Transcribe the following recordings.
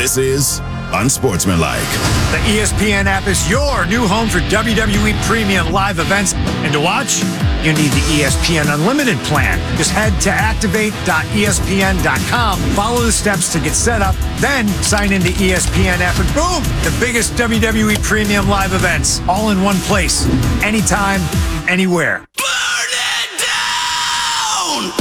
This is Unsportsmanlike. The ESPN app is your new home for WWE Premium live events. And to watch, you need the ESPN Unlimited plan. Just head to activate.espn.com, follow the steps to get set up, then sign into ESPN app, and boom, the biggest WWE Premium live events, all in one place, anytime, anywhere. Burn it down!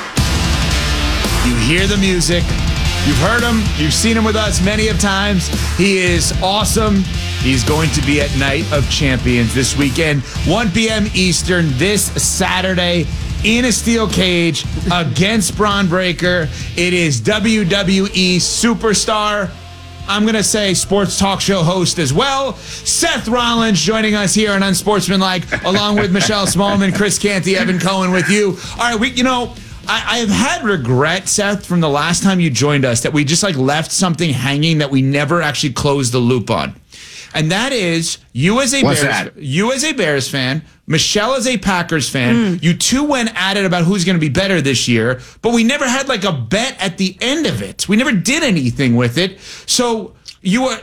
You hear the music. You've heard him. You've seen him with us many of times. He is awesome. He's going to be at Night of Champions this weekend, 1 p.m. Eastern, this Saturday, in a steel cage against Bron Breakker. It is WWE superstar, I'm going to say sports talk show host as well, Seth Rollins, joining us here on Unsportsmanlike, along with Michelle Smallman, Chris Canty, Evan Cohen with you. All right, I have had regret, Seth, from the last time you joined us that we just left something hanging that we never actually closed the loop on. And that is you as a Bears fan, Michelle as a Packers fan. You two went at it about who's going to be better this year, but we never had a bet at the end of it. We never did anything with it. So you are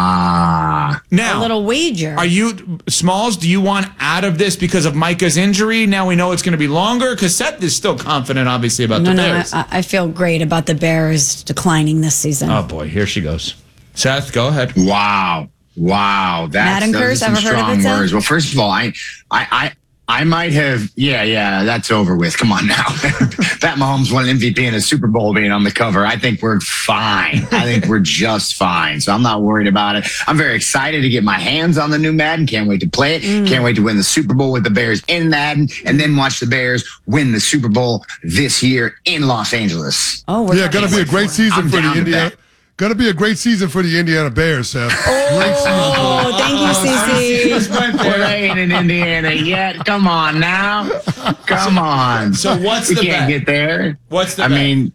now a little wager. Are you, Smalls? Do you want out of this because of Micah's injury? Now we know it's going to be longer because Seth is still confident, obviously, about the Bears. I feel great about the Bears declining this season. Oh boy, here she goes. Seth, go ahead. Wow, that's some strong words. Well, first of all, I might have, that's over with. Come on now. Pat Mahomes won an MVP in a Super Bowl being on the cover. I think we're fine. I think we're just fine. So I'm not worried about it. I'm very excited to get my hands on the new Madden. Can't wait to play it. Can't wait to win the Super Bowl with the Bears in Madden and then watch the Bears win the Super Bowl this year in Los Angeles. Oh, going to be a great season for the Indiana. Going to be a great season for the Indiana Bears, Seth. Great season. Oh, thank you, CC. We're ain't in Indiana yet. Come on now. Come on. So what's the bet? We can't get there. What's the bet? I mean,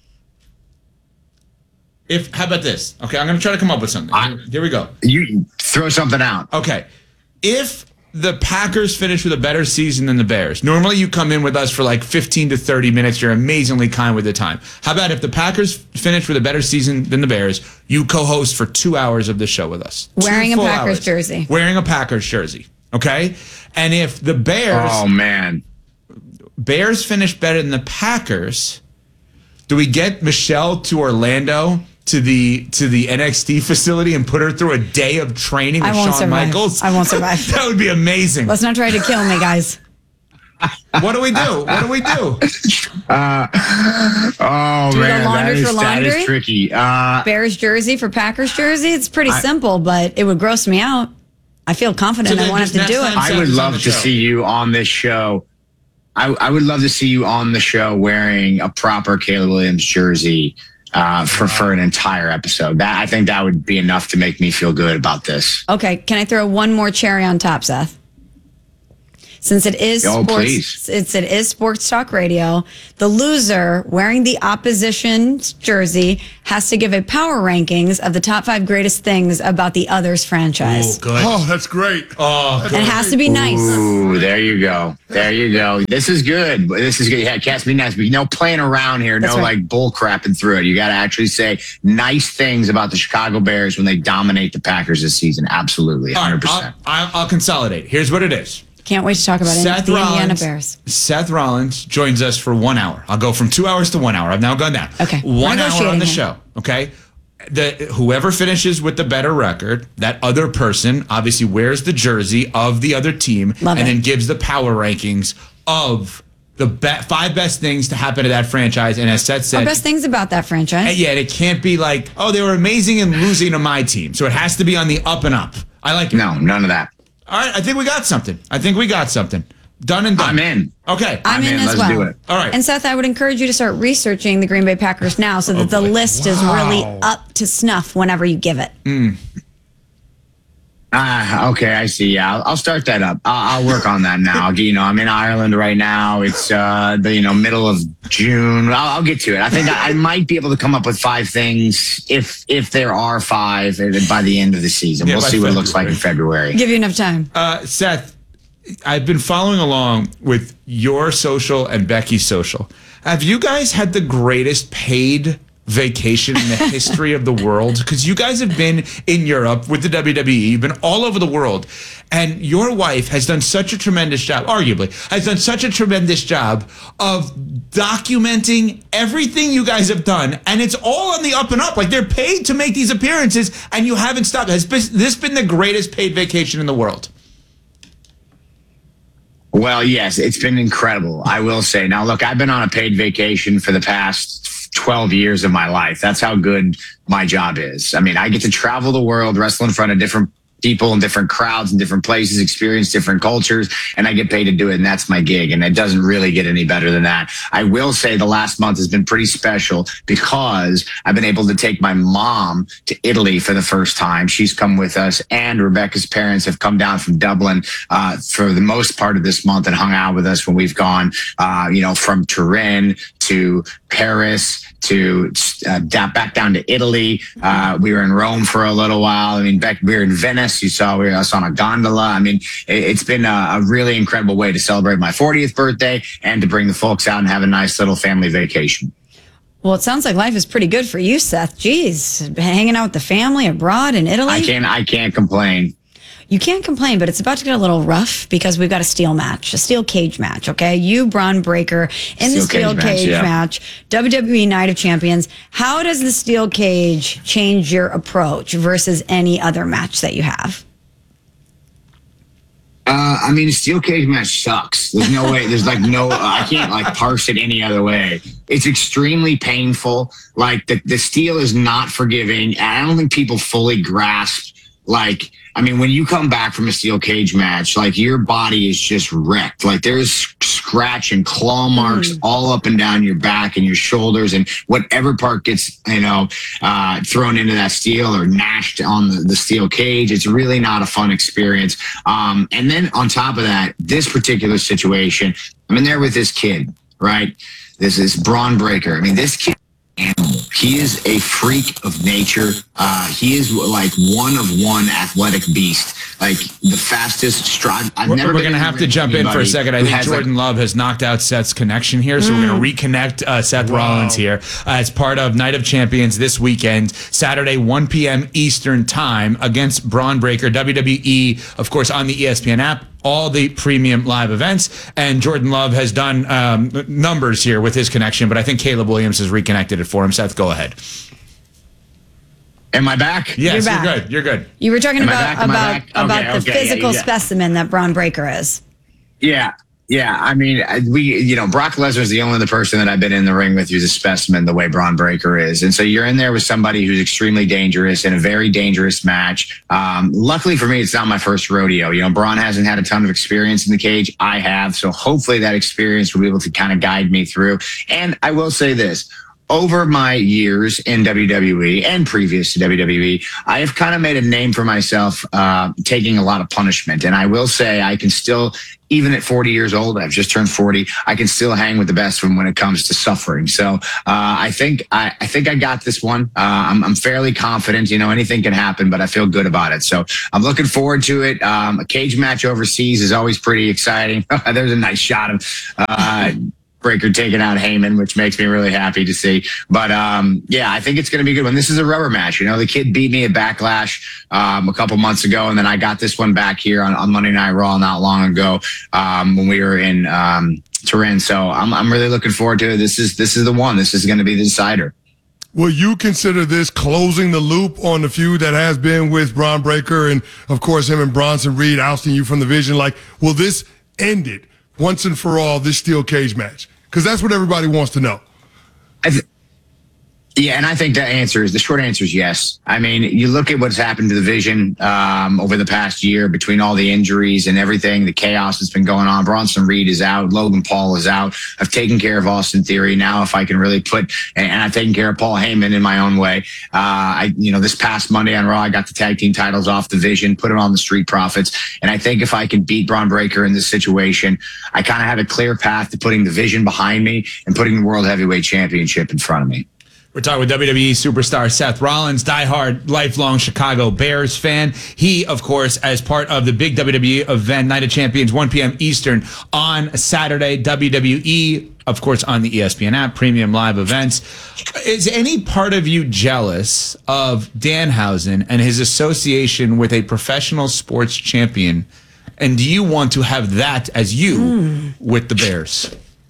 how about this? Okay, I'm going to try to come up with something. Here we go. You throw something out. Okay. If the Packers finish with a better season than the Bears, normally you come in with us for 15 to 30 minutes. You're amazingly kind with the time. How about if the Packers finish with a better season than the Bears, you co-host for 2 hours of the show with us. Wearing a Packers jersey. Wearing a Packers jersey. Okay? And if the Bears... Oh, man. Bears finish better than the Packers, do we get Michelle to Orlando to the NXT facility and put her through a day of training with Shawn Michaels? I won't survive. That would be amazing. Let's not try to kill me, guys. What do we do? Do we man, go laundry for laundry? That is tricky. Bears jersey for Packers jersey? It's pretty simple, but it would gross me out. I feel confident I won't have to do it. I would love to see you on this show. I would love to see you on the show wearing a proper Caleb Williams jersey for an entire episode. I think that would be enough to make me feel good about this. Okay, can I throw one more cherry on top, Seth? Since it is sports talk radio, the loser wearing the opposition's jersey has to give a power rankings of the top 5 greatest things about the other's franchise. Oh, good. Oh, that's great. And it has to be nice. Ooh, there you go. There you go. This is good. This is good. Yeah, it has to be nice. But no playing around here. That's no right. bull crapping through it. You got to actually say nice things about the Chicago Bears when they dominate the Packers this season. Absolutely. 100%. I'll consolidate. Here's what it is. Can't wait to talk about the Indiana Bears. Seth Rollins joins us for 1 hour. I'll go from 2 hours to 1 hour. I've now gone down. Okay. 1 hour on the show. Okay. Whoever finishes with the better record, that other person obviously wears the jersey of the other team then gives the power rankings of the 5 best things to happen to that franchise. And as Seth said, best things about that franchise. Yeah, it can't be they were amazing and losing to my team. So it has to be on the up and up. I like it. No, none of that. All right, I think we got something. Done and done. I'm in. Okay. I'm in as Let's well. do it. All right. And Seth, I would encourage you to start researching the Green Bay Packers now so that the list is really up to snuff whenever you give it. Okay, I see. Yeah, I'll start that up. I'll work on that now. I'm in Ireland right now. It's the middle of June. I'll get to it. I think I might be able to come up with 5 things if there are 5 by the end of the season. We'll see what it looks like in February. Give you enough time. Seth, I've been following along with your social and Becky's social. Have you guys had the greatest paid vacation in the history of the world? Because you guys have been in Europe with the WWE, you've been all over the world, and your wife has done such a tremendous job, arguably, has done such a tremendous job of documenting everything you guys have done, and it's all on the up and up. Like, they're paid to make these appearances, and you haven't stopped. Has this been the greatest paid vacation in the world? Well, yes, it's been incredible, I will say. Now, look, I've been on a paid vacation for the past 12 years of my life. That's how good my job is. I mean, I get to travel the world, wrestle in front of different people in different crowds in different places, experience different cultures, and I get paid to do it, and that's my gig, and it doesn't really get any better than that. I will say the last month has been pretty special because I've been able to take my mom to Italy for the first time. She's come with us, and Rebecca's parents have come down from Dublin for the most part of this month and hung out with us when we've gone, from Turin to Paris to back down to Italy. We were in Rome for a little while. I mean, we were in Venice. You saw we were us on a gondola. I mean, it's been a really incredible way to celebrate my 40th birthday and to bring the folks out and have a nice little family vacation. Well, it sounds like life is pretty good for you, Seth. Jeez, hanging out with the family abroad in Italy. I can't complain. You can't complain, but it's about to get a little rough because we've got a steel cage match, okay? You, Bron Breakker, in the steel cage match, WWE Night of Champions. How does the steel cage change your approach versus any other match that you have? I mean, a steel cage match sucks. There's no way. I can't parse it any other way. It's extremely painful. Like the steel is not forgiving. And I don't think people fully grasp, when you come back from a steel cage match, your body is just wrecked. There's scratch and claw marks all up and down your back and your shoulders, and whatever part gets, thrown into that steel or gnashed on the steel cage. It's really not a fun experience. And then on top of that, this particular situation, I'm in there with this kid, right? This is Bron Breakker. I mean, this kid, he is a freak of nature. He is one of one athletic beast. The fastest stride. We're going to have to jump in for a second. I think Jordan Love has knocked out Seth's connection here, so we're going to reconnect Seth Rollins here as part of Night of Champions this weekend, Saturday, 1 p.m. Eastern Time against Bron Breakker. WWE, of course, on the ESPN app. All the premium live events, and Jordan Love has done numbers here with his connection, but I think Caleb Williams has reconnected it for him. Seth, go ahead. Am I back? Yes, you're good. You were talking about the physical specimen that Bron Breakker is. Yeah, I mean, Brock Lesnar is the only other person that I've been in the ring with who's a specimen the way Bron Breakker is. And so you're in there with somebody who's extremely dangerous in a very dangerous match. Luckily for me, it's not my first rodeo. Bron hasn't had a ton of experience in the cage. I have. So hopefully that experience will be able to kind of guide me through. And I will say this. Over my years in WWE and previous to WWE, I have kind of made a name for myself taking a lot of punishment. And I will say I can still, even at 40 years old, I've just turned 40, I can still hang with the best of them when it comes to suffering. So I think I got this one. I'm fairly confident. Anything can happen, but I feel good about it. So I'm looking forward to it. A cage match overseas is always pretty exciting. There's a nice shot of Breakker taking out Heyman, which makes me really happy to see. But I think it's going to be a good one. This is a rubber match. The kid beat me at Backlash a couple months ago, and then I got this one back here on Monday Night Raw not long ago when we were in Turin. So I'm really looking forward to it. This is the one. This is going to be the decider. Will you consider this closing the loop on the feud that has been with Bron Breakker and, of course, him and Bronson Reed ousting you from the Vision? Will this end it once and for all, this steel cage match? Because that's what everybody wants to know. Yeah, and I think the short answer is yes. I mean, you look at what's happened to the Vision over the past year between all the injuries and everything, the chaos that's been going on. Bronson Reed is out. Logan Paul is out. I've taken care of Austin Theory. Now, if I can really and I've taken care of Paul Heyman in my own way. This past Monday on Raw, I got the tag team titles off the Vision, put it on the Street Profits. And I think if I can beat Bron Breakker in this situation, I kind of have a clear path to putting the Vision behind me and putting the World Heavyweight Championship in front of me. We're talking with WWE superstar Seth Rollins, diehard, lifelong Chicago Bears fan. He, of course, as part of the big WWE event, Night of Champions, 1 p.m. Eastern on Saturday, WWE of course, on the ESPN app, premium live events. Is any part of you jealous of Danhausen and his association with a professional sports champion? And do you want to have that as you with the Bears?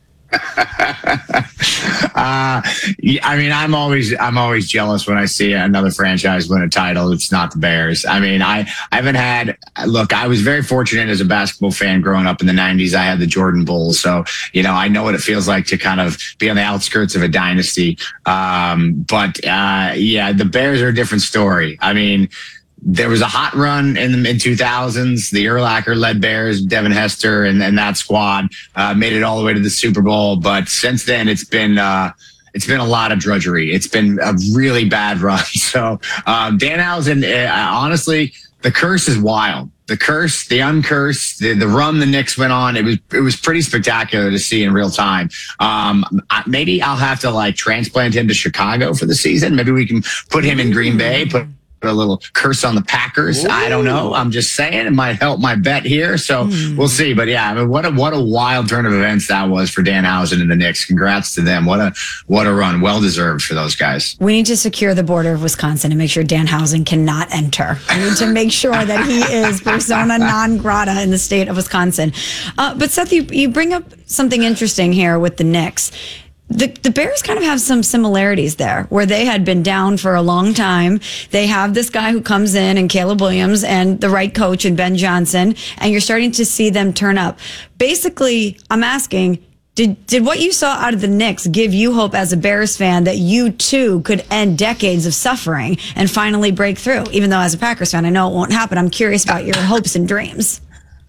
I mean, I'm always jealous when I see another franchise win a title. It's not the Bears. I mean, I was very fortunate as a basketball fan growing up in the 90s. I had the Jordan Bulls. So, I know what it feels like to kind of be on the outskirts of a dynasty. But the Bears are a different story. I mean, there was a hot run in the mid-2000s. The Urlacher-led Bears, Devin Hester, and that squad made it all the way to the Super Bowl. But since then, it's been a lot of drudgery. It's been a really bad run. So Danhausen, honestly, the curse is wild. The curse, the uncurse, the run the Knicks went on, it was pretty spectacular to see in real time. Maybe I'll have to transplant him to Chicago for the season. Maybe we can put him in Green Bay, put a little curse on the Packers. Ooh. I don't know. I'm just saying it might help my bet here. So we'll see. But yeah, I mean, what a wild turn of events that was for Danhausen and the Knicks. Congrats to them. What a run. Well deserved for those guys. We need to secure the border of Wisconsin and make sure Danhausen cannot enter. We need to make sure that he is persona non grata in the state of Wisconsin. But Seth, you bring up something interesting here with the Knicks. The Bears kind of have some similarities there where they had been down for a long time. They have this guy who comes in and Caleb Williams and the right coach and Ben Johnson, and you're starting to see them turn up. Basically, I'm asking, did what you saw out of the Knicks give you hope as a Bears fan that you too could end decades of suffering and finally break through? Even though as a Packers fan, I know it won't happen. I'm curious about your hopes and dreams.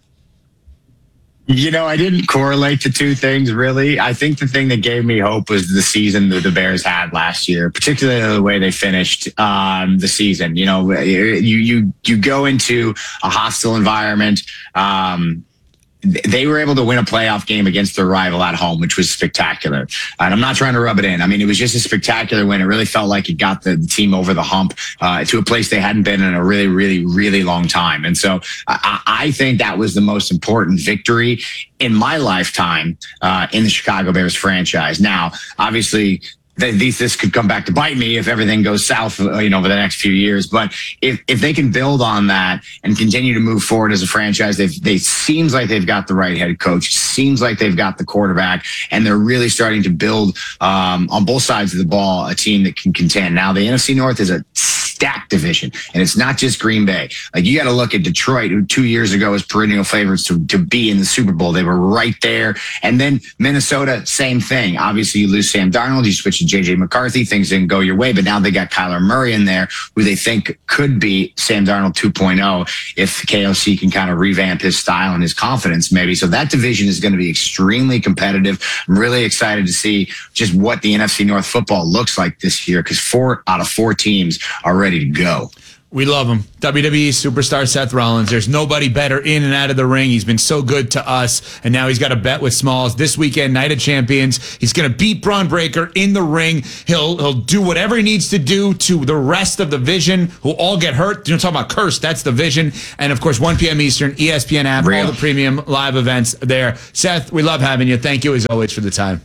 I didn't correlate the two things, really. I think the thing that gave me hope was the season that the Bears had last year, particularly the way they finished the season. You go into a hostile environment. They were able to win a playoff game against their rival at home, which was spectacular. And I'm not trying to rub it in. I mean, it was just a spectacular win. It really felt like it got the team over the hump to a place they hadn't been in a really, really, really long time. And so I think that was the most important victory in my lifetime in the Chicago Bears franchise. Now, obviously, this could come back to bite me if everything goes south, over the next few years. But if they can build on that and continue to move forward as a franchise, they seems like they've got the right head coach. Seems like they've got the quarterback, and they're really starting to build on both sides of the ball a team that can contend. Now, the NFC North is a stacked division, and it's not just Green Bay. You got to look at Detroit, who 2 years ago was perennial favorites to be in the Super Bowl. They were right there. And then Minnesota, same thing. Obviously, you lose Sam Darnold, you switch to J.J. McCarthy, things didn't go your way, but now they got Kyler Murray in there, who they think could be Sam Darnold 2.0 if KOC can kind of revamp his style and his confidence maybe. So that division is going to be extremely competitive. I'm really excited to see just what the NFC North football looks like this year, because 4 out of 4 teams are ready to go. We love him. WWE superstar Seth Rollins. There's nobody better in and out of the ring. He's been so good to us, and now he's got a bet with Smalls this weekend, Night of Champions. He's going to beat Braun Breaker in the ring. He'll do whatever he needs to do to the rest of the Vision, who all get hurt. You're talking about cursed. That's the Vision. And, of course, 1 p.m. Eastern, ESPN app, all the premium live events there. Seth, we love having you. Thank you, as always, for the time.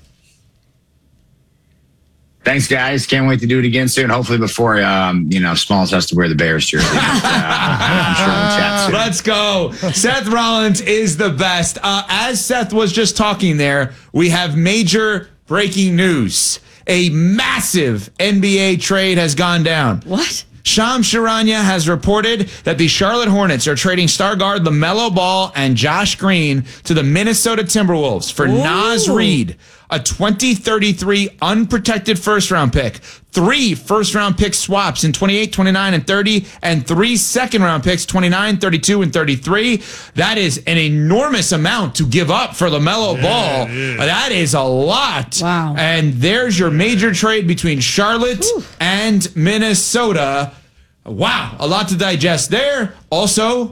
Thanks, guys. Can't wait to do it again soon. Hopefully before, Smalls has to wear the Bears jersey. I'm sure we'll chat soon. Let's go. Seth Rollins is the best. As Seth was just talking there, we have major breaking news. A massive NBA trade has gone down. What? Shams Charania has reported that the Charlotte Hornets are trading star guard LaMelo Ball and Josh Green to the Minnesota Timberwolves for Naz Reid, a 2033 unprotected first-round pick, 3 first-round pick swaps in 28, 29, and 30, and 3 second-round picks, 29, 32, and 33. That is an enormous amount to give up for LaMelo Ball. That is a lot. Wow. And there's your major trade between Charlotte and Minnesota. Wow, a lot to digest there. Also,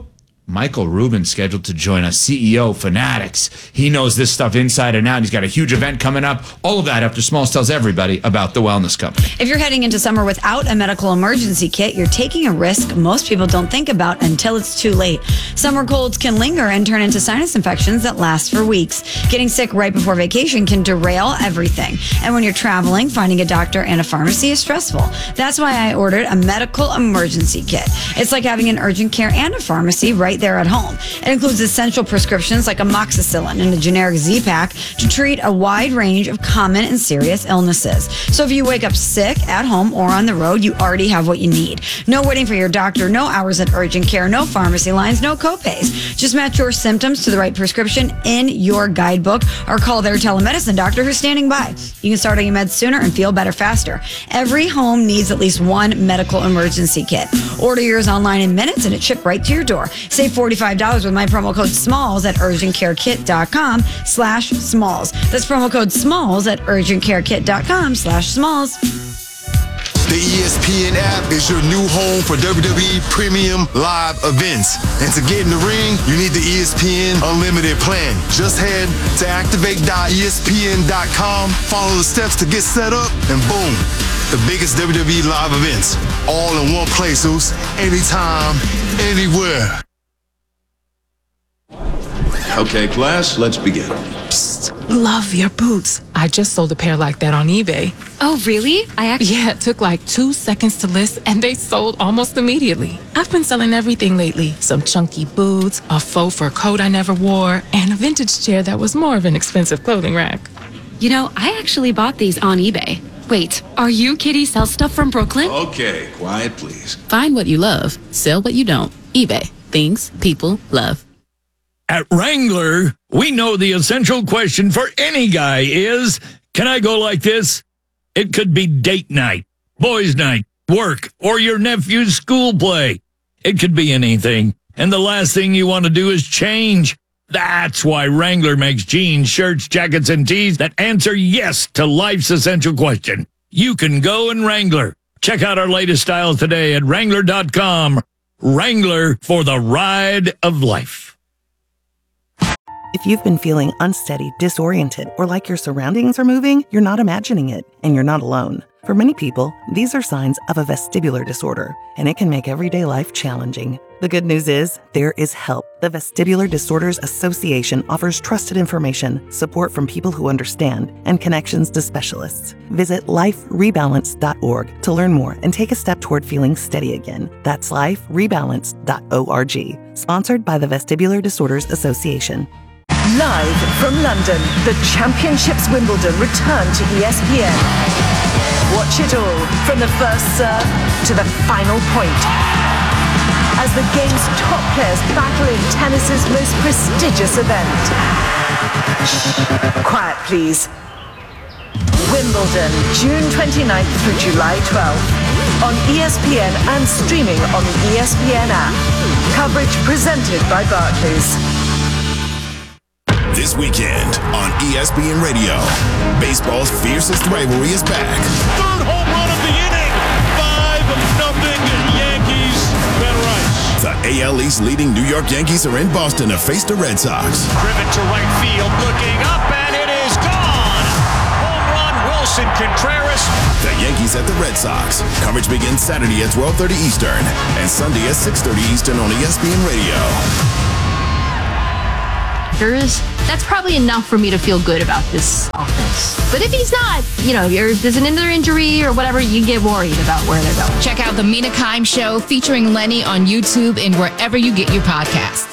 Michael Rubin scheduled to join us, CEO Fanatics. He knows this stuff inside and out. He's got a huge event coming up. All of that after Smalls tells everybody about the Wellness Company. If you're heading into summer without a medical emergency kit, you're taking a risk most people don't think about until it's too late. Summer colds can linger and turn into sinus infections that last for weeks. Getting sick right before vacation can derail everything. And when you're traveling, finding a doctor and a pharmacy is stressful. That's why I ordered a medical emergency kit. It's like having an urgent care and a pharmacy right there at home. It includes essential prescriptions like amoxicillin and a generic Z-Pack to treat a wide range of common and serious illnesses. So if you wake up sick at home or on the road, you already have what you need. No waiting for your doctor, no hours at urgent care, no pharmacy lines, no copays. Just match your symptoms to the right prescription in your guidebook or call their telemedicine doctor who's standing by. You can start on your meds sooner and feel better faster. Every home needs at least one medical emergency kit. Order yours online in minutes and it's shipped right to your door. Save $45 with my promo code SMALLS at urgentcarekit.com/smalls. That's promo code SMALLS at urgentcarekit.com/smalls. The ESPN app is your new home for WWE Premium Live events. And to get in the ring, you need the ESPN Unlimited plan. Just head to activate.espn.com, follow the steps to get set up, and boom, the biggest WWE live events, all in one place, anytime, anywhere. Okay, class, let's begin. Psst, love your boots. I just sold a pair like that on eBay. Oh, really? Yeah, it took like 2 seconds to list and they sold almost immediately. I've been selling everything lately. Some chunky boots, a faux fur coat I never wore, and a vintage chair that was more of an expensive clothing rack. You know, I actually bought these on eBay. Wait, are you Kitty Sell Stuff from Brooklyn? Okay, quiet please. Find what you love, sell what you don't. eBay. Things people love. At Wrangler, we know the essential question for any guy is, can I go like this? It could be date night, boys' night, work, or your nephew's school play. It could be anything. And the last thing you want to do is change. That's why Wrangler makes jeans, shirts, jackets, and tees that answer yes to life's essential question. You can go in Wrangler. Check out our latest styles today at Wrangler.com. Wrangler, for the ride of life. If you've been feeling unsteady, disoriented, or like your surroundings are moving, you're not imagining it, and you're not alone. For many people, these are signs of a vestibular disorder, and it can make everyday life challenging. The good news is, there is help. The Vestibular Disorders Association offers trusted information, support from people who understand, and connections to specialists. Visit liferebalance.org to learn more and take a step toward feeling steady again. That's liferebalance.org. Sponsored by the Vestibular Disorders Association. Live from London, the Championships Wimbledon return to ESPN. Watch it all from the first serve to the final point, as the game's top players battle in tennis's most prestigious event. Shh, quiet please. Wimbledon, June 29th through July 12th, on ESPN and streaming on the ESPN app. Coverage presented by Barclays. This weekend on ESPN Radio, baseball's fiercest rivalry is back. Third home run of the inning. 5-0 Yankees. Ben Rice. The AL East leading New York Yankees are in Boston to face the Red Sox. Driven to right field, looking up, and it is gone. Home run, Wilson Contreras. The Yankees at the Red Sox. Coverage begins Saturday at 12:30 Eastern and Sunday at 6:30 Eastern on ESPN Radio. That's probably enough for me to feel good about this offense. But if he's not, there's another injury or whatever, you get worried about where they're going. Check out the Mina Kimes Show featuring Lenny on YouTube and wherever you get your podcasts.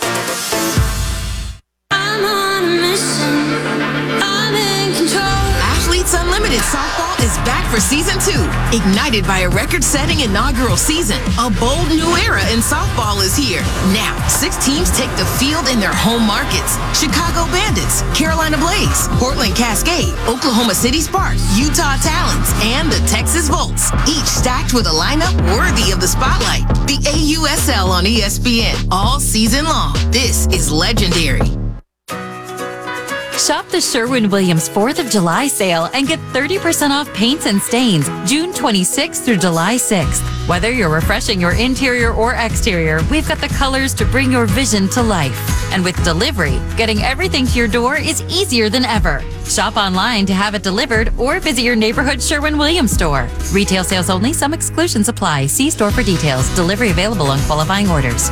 I'm on a mission. I'm in control. Athletes Unlimited Softball is back for season 2. Ignited by a record-setting inaugural season, a bold new era in softball is here. Now, 6 teams take the field in their home markets. Chicago Bandits, Carolina Blaze, Portland Cascade, Oklahoma City Sparks, Utah Talons, and the Texas Volts. Each stacked with a lineup worthy of the spotlight. The AUSL on ESPN all season long. This is legendary. Shop the Sherwin-Williams 4th of July sale and get 30% off paints and stains June 26th through July 6th. Whether you're refreshing your interior or exterior, we've got the colors to bring your vision to life. And with delivery, getting everything to your door is easier than ever. Shop online to have it delivered or visit your neighborhood Sherwin-Williams store. Retail sales only. Some exclusions apply. See store for details. Delivery available on qualifying orders.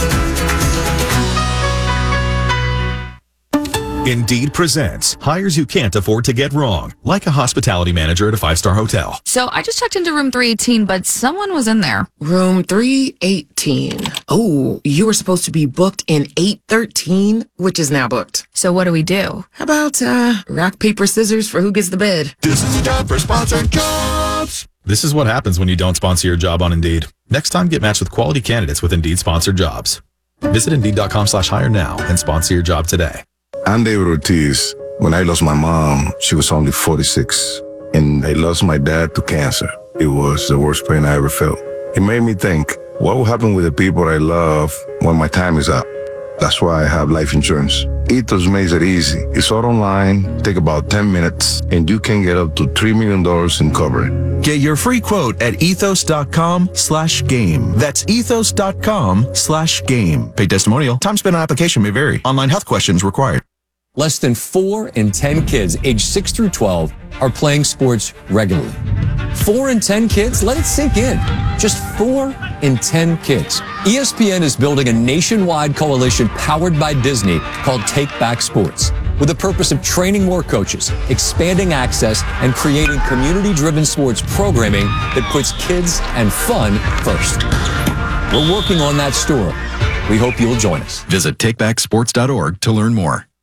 Indeed presents hires you can't afford to get wrong, like a hospitality manager at a 5-star hotel. So I just checked into room 318, but someone was in there. Room 318. Oh, you were supposed to be booked in 813, which is now booked. So what do we do? How about rock, paper, scissors for who gets the bid? This is a job for sponsored jobs. This is what happens when you don't sponsor your job on Indeed. Next time, get matched with quality candidates with Indeed sponsored jobs. Visit Indeed.com/hire now and sponsor your job today. I'm David Ortiz. When I lost my mom, she was only 46. And I lost my dad to cancer. It was the worst pain I ever felt. It made me think, what will happen with the people I love when my time is up? That's why I have life insurance. Ethos makes it easy. It's all online, take about 10 minutes, and you can get up to $3 million in coverage. Get your free quote at ethos.com/game. That's ethos.com/game. Paid testimonial. Time spent on application may vary. Online health questions required. Less than 4 in 10 kids aged 6 through 12 are playing sports regularly. 4 in 10 kids? Let it sink in. Just 4 in 10 kids. ESPN is building a nationwide coalition powered by Disney called Take Back Sports, with the purpose of training more coaches, expanding access, and creating community-driven sports programming that puts kids and fun first. We're working on that story. We hope you'll join us. Visit takebacksports.org to learn more.